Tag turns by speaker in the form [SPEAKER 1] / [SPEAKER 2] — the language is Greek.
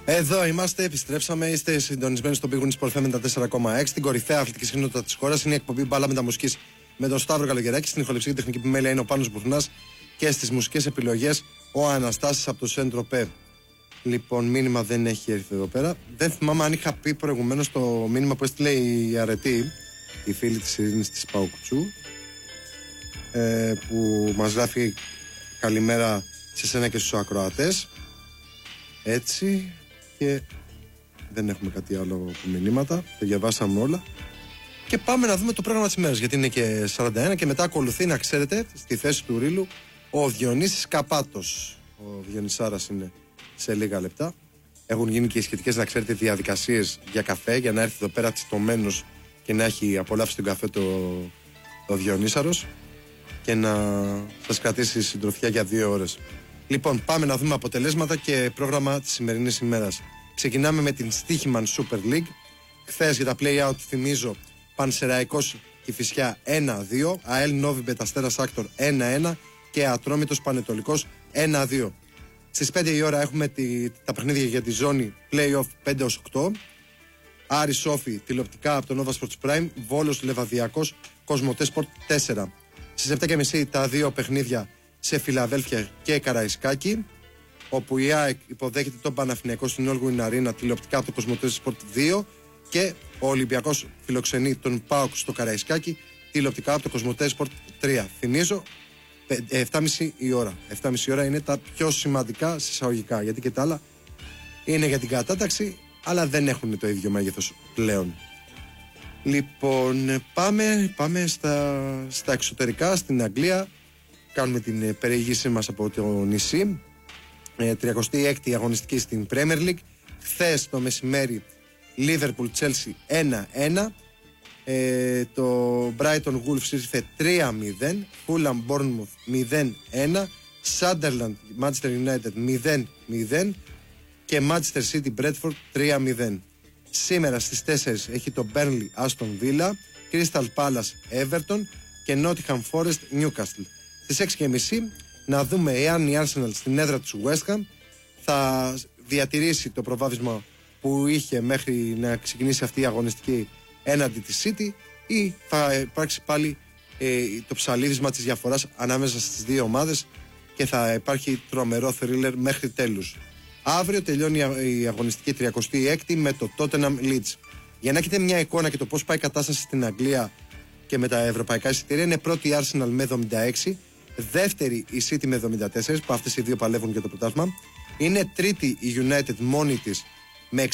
[SPEAKER 1] Εδώ είμαστε, επιστρέψαμε. Είστε συντονισμένοι στο Big Win Sport FM 94,6. Την κορυφαία αθλητική συχνότητα της χώρας. Είναι η εκπομπή Μπάλα Μεταμουσικής με τον Σταύρο Καλογεράκη. Στην ηχοληψία και τεχνική επιμέλεια είναι ο Πάνος Μπουρνάς. Και στις μουσικές επιλογές ο Αναστάσης από το Σεντροπέ. Λοιπόν, μήνυμα δεν έχει έρθει εδώ πέρα. Δεν θυμάμαι αν είχα πει προηγουμένως το μήνυμα που έστειλε η Αρετή, η φίλη της Ειρήνης της Παουκτσού, που μας γράφει καλημέρα σε σένα και στους ακροατές. Έτσι, και δεν έχουμε κάτι άλλο από μηνύματα. Τα διαβάσαμε όλα. Και πάμε να δούμε το πρόγραμμα της ημέρας, γιατί είναι και 41 και μετά ακολουθεί, να ξέρετε, στη θέση του Ρήλου ο Διονύσης Καπάτος. Ο Διονυσάρας είναι σε λίγα λεπτά. Έχουν γίνει και οι σχετικές, να ξέρετε, διαδικασίες για καφέ, για να έρθει εδώ πέρα τσιτωμένος και να έχει απολαύσει τον καφέ το Διονύσαρος και να σας κρατήσει συντροφιά για 2 ώρες. Λοιπόν, πάμε να δούμε αποτελέσματα και πρόγραμμα της σημερινής ημέρας. Ξεκινάμε με την Στίχημαν Super League. Χθες για τα play-out, θυμίζω, Πανσεραϊκός Κηφισιά 1-2, ΑΕΛ Νόβι Αστέρας Άκτορ 1-1 και Ατρόμητος Πανετολικός 1-2. Στις 5 η ώρα έχουμε τα παιχνίδια για τη ζώνη play-off 5-8. Άρη Σόφι τηλεοπτικά από το Nova Sports Prime, Βόλος Λεβαδιακός, Κοσμοτέ Sport 4. Στις 7.30 τα 2 παιχνίδια σε Φιλαδέλφια και Καραϊσκάκη, όπου η ΑΕΚ υποδέχεται τον Παναθηναϊκό στην Όλγουιν Αρίνα τηλεοπτικά από το Κοσμοτέ Sport 2 και ο Ολυμπιακός φιλοξενεί τον ΠΑΟΚ στο Καραϊσκάκη τηλεοπτικά από το Κοσμοτέ Sport 3. Θυμίζω 7.30 η ώρα. 7.30 η ώρα είναι τα πιο σημαντικά συσσαγωγικά, γιατί και τα άλλα είναι για την κατάταξη, αλλά δεν έχουν το ίδιο μέγεθος πλέον. Λοιπόν, πάμε στα εξωτερικά, στην Αγγλία. Κάνουμε την περιήγησή μας από το νησί. 36η αγωνιστική στην Premier League. Χθες το μεσημέρι Liverpool Chelsea 1-1. Το Brighton Wolves ήρθε 3-0. Fulham Bournemouth 0-1. Sunderland Manchester United 0-0 και Manchester City Bradford 3-0. Σήμερα στις 4 έχει το Burnley Aston Villa, Crystal Palace Everton και Nottingham Forest Newcastle. Στις 6.30 να δούμε εάν η Arsenal στην έδρα του West Ham θα διατηρήσει το προβάδισμα που είχε μέχρι να ξεκινήσει αυτή η αγωνιστική έναντι της City ή θα υπάρξει πάλι το ψαλίδισμα της διαφοράς ανάμεσα στις δύο ομάδες και θα υπάρχει τρομερό θρίλερ μέχρι τέλους. Αύριο τελειώνει η αγωνιστική 36η με το Tottenham Leeds. Για να έχετε μια εικόνα και το πώς πάει η κατάσταση στην Αγγλία και με τα ευρωπαϊκά εισιτήρια, είναι πρώτη η Arsenal με 76, δεύτερη η City με 74, που αυτές οι δύο παλεύουν για το πρωτάθλημα. Είναι τρίτη η United μόνη της